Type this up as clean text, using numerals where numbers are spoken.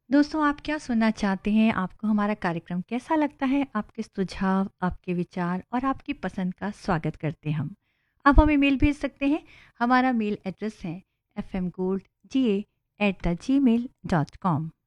दोस्तों आप क्या सुनना चाहते हैं? आपको हमारा कार्यक्रम कैसा लगता है? आपके सुझाव, आपके विचार और आपकी पसंद का स्वागत करते हैं हम। आप हमें मेल भेज सकते हैं। हमारा मेल एड्रेस है fmgoldga@gmail.com।